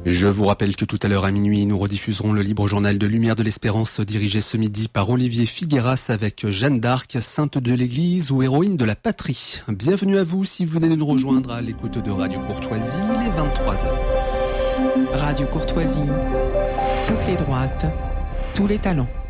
Je vous rappelle que tout à l'heure à minuit, nous rediffuserons le libre journal de Lumière de l'Espérance dirigé ce midi par Olivier Figueras avec Jeanne d'Arc, sainte de l'Église ou héroïne de la patrie. Bienvenue à vous si vous venez de nous rejoindre à l'écoute de Radio Courtoisie, il est 23h. Radio Courtoisie, toutes les droites, tous les talents.